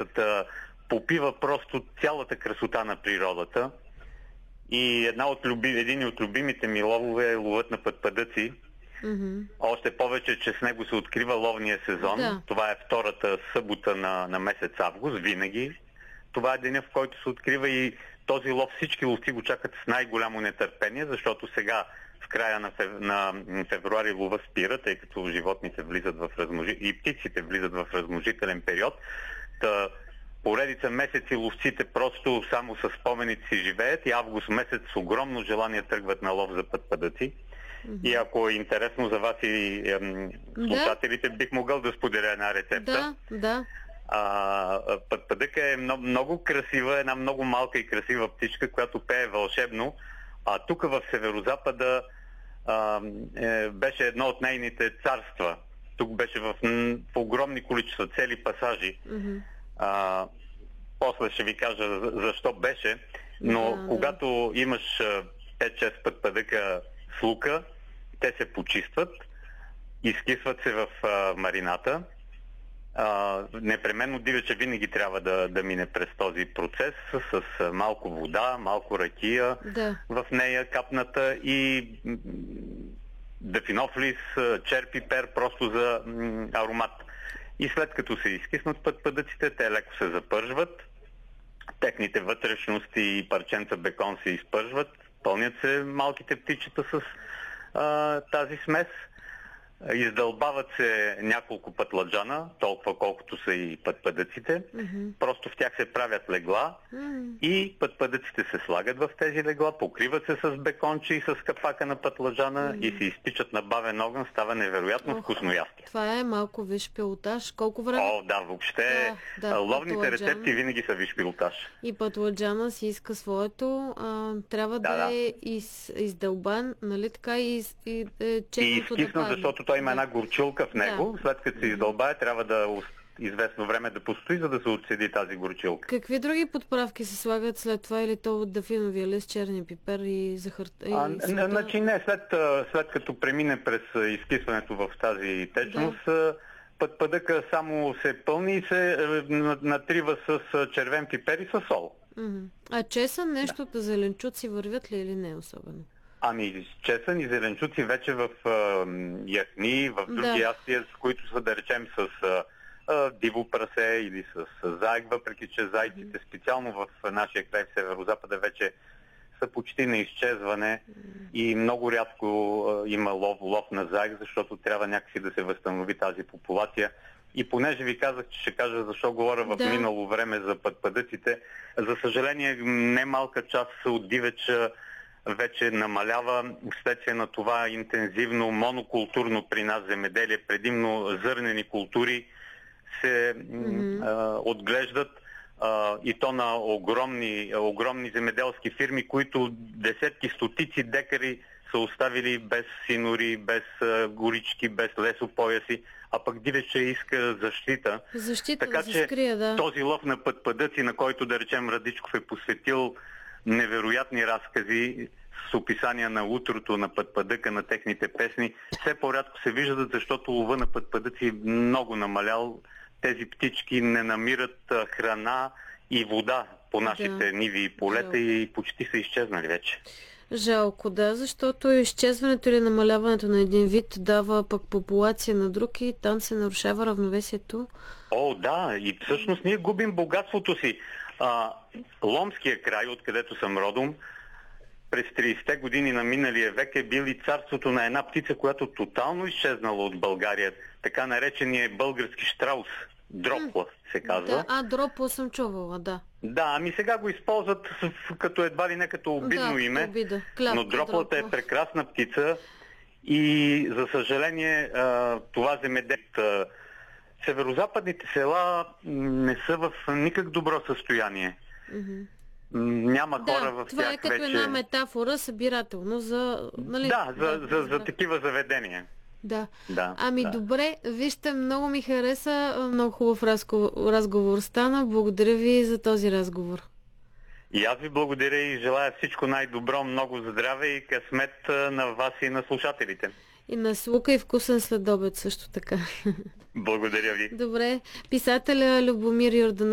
летата попива просто цялата красота на природата. И един от любимите ми ловове е ловът на пъдпъдъци. Още повече, че с него се открива ловния сезон. Да. Това е втората събота на месец август, винаги. Това е деня, в който се открива и този лов. Всички ловци го чакат с най-голямо нетърпение, защото сега в края на февруари лова спира, тъй като животните влизат в и птиците влизат в размножителен период. Поредица месеци ловците просто само с спомените си живеят и август месец с огромно желание тръгват на лов за пъдпъдъци. И ако е интересно за вас и слушателите, бих могъл да споделя една рецепта. Да. Пъдпъдъка е много красива, една много малка и красива птичка, която пее вълшебно. А тук в Северозапада беше едно от нейните царства. Тук беше в огромни количества, цели пасажи. После ще ви кажа защо беше, но когато имаш 5-6 пъдпъдъка с лука, те се почистват, изкисват се в марината. Непременно дивеча винаги трябва да мине през този процес с малко вода, малко ракия в нея капната и дафинов лист, черпипер, просто за аромат. И след като се изкиснат пъдпъдъците, те леко се запържват, техните вътрешности и парченца бекон се изпържват, пълнят се малките птичета с тази смес, издълбават се няколко пътладжана, толкова колкото са и пъдпъдъците. Просто в тях се правят легла и пъдпъдъците се слагат в тези легла, покриват се с беконче и с капака на пътладжана и се изпичат на бавен огън, става невероятно вкусно ястие. Това е малко виш пилотаж. Колко време? Въобще ловните рецепти винаги са виш пилотаж. И пътладжана си иска своето. Трябва да е издълбан, нали така, и изкиснат, защото той има една горчилка в него. След като се издълбае, трябва да известно време да постои, за да се отседи тази горчилка. Какви други подправки се слагат след това, или то от дафиновия лист, черния пипер и захарта? Значи не, след като премине през изкисването в тази течност, пъдпъдъка само се пълни и се натрива с червен пипер и с сол. А чесън, нещото, зеленчуци вървят ли или не особено? Чесън и зеленчуци вече в яхни, в други ястия, с които са, да речем, с диво прасе или с заек, въпреки че зайците специално в нашия край в Северозапада вече са почти на изчезване и много рядко има лов на заек, защото трябва някакси да се възстанови тази популация. И понеже ви казах, че ще кажа защо говоря в минало време за пъдпъдъците, за съжаление немалка част от дивеча вече намалява вследствие на това интензивно монокултурно при нас земеделие, предимно зърнени култури се отглеждат и то на огромни земеделски фирми, които десетки, стотици декари са оставили без синори, без горички, без лесопояси, а пък дивеча иска защита. Така че този лов на пъдпъдъци, на който, да речем, Радичков е посветил невероятни разкази с описания на утрото на пъдпъдъка, на техните песни, все по-рядко се виждат, защото лова на пъдпъдъци много намалял. Тези птички не намират храна и вода по нашите ниви и полета и почти са изчезнали вече. Жалко, защото изчезването или намаляването на един вид дава пък популация на друг и там се нарушава равновесието. И всъщност ние губим богатството си. Ломския край, откъдето съм родом, през 30-те години на миналия век е бил и царството на една птица, която тотално изчезнала от България. Така наречения български щраус. Дропла се казва. Дропла съм чувала, сега го използват като едва ли не като обидно име. Но дроплата е прекрасна птица и за съжаление това земеделие. Северозападните села не са в никак добро състояние. Няма хора в тях вече. Това е като една метафора събирателно за... за такива заведения. Добре, вижте, много ми хареса, много хубав разговор стана. Благодаря ви за този разговор. И аз ви благодаря и желая всичко най-добро, много здраве и късмет на вас и на слушателите. И на слука и вкусен следобед също така. Благодаря ви. Добре, писателя Любомир Йорданов